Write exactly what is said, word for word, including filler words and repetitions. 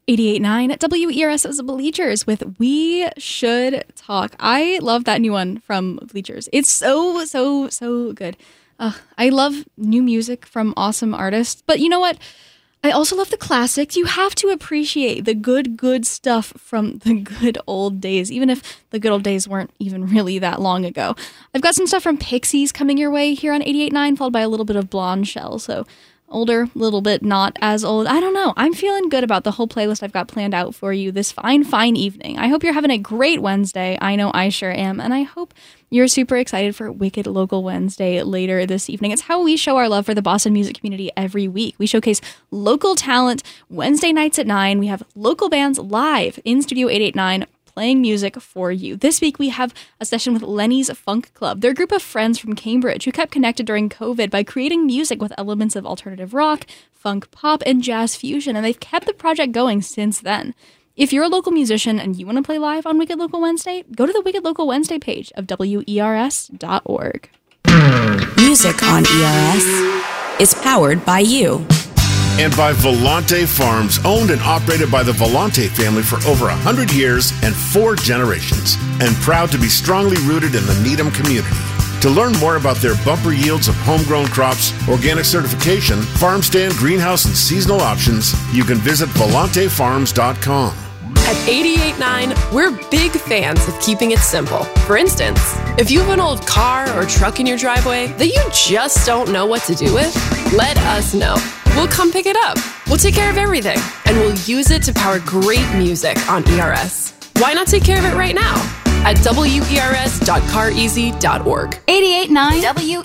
eighty-eight point nine W E R S as Bleachers with We Should Talk. I love that new one from Bleachers. It's so, so, so good. Uh, I love new music from awesome artists. But you know what? I also love the classics. You have to appreciate the good, good stuff from the good old days, even if the good old days weren't even really that long ago. I've got some stuff from Pixies coming your way here on eighty-eight point nine, followed by a little bit of Blonde Shell. So older, little bit not as old. I don't know. I'm feeling good about the whole playlist I've got planned out for you this fine, fine evening. I hope you're having a great Wednesday. I know I sure am. And I hope you're super excited for Wicked Local Wednesday later this evening. It's how we show our love for the Boston music community every week. We showcase local talent Wednesday nights at nine. We have local bands live in Studio eight eighty-nine playing music for you. This week we have a session with Lenny's Funk Club. They're a group of friends from Cambridge who kept connected during COVID by creating music with elements of alternative rock, funk pop, and jazz fusion, and they've kept the project going since then. If you're a local musician and you want to play live on Wicked Local Wednesday, go to the Wicked Local Wednesday page of W E R S dot org. Music on E R S is powered by you. And by Volante Farms, owned and operated by the Volante family for over one hundred years and four generations, and proud to be strongly rooted in the Needham community. To learn more about their bumper yields of homegrown crops, organic certification, farm stand, greenhouse, and seasonal options, you can visit volante farms dot com. At eighty-eight point nine, we're big fans of keeping it simple. For instance, if you have an old car or truck in your driveway that you just don't know what to do with, let us know. We'll come pick it up. We'll take care of everything, and we'll use it to power great music on E R S. Why not take care of it right now at W E R S dot car easy dot org? eighty-eight point nine W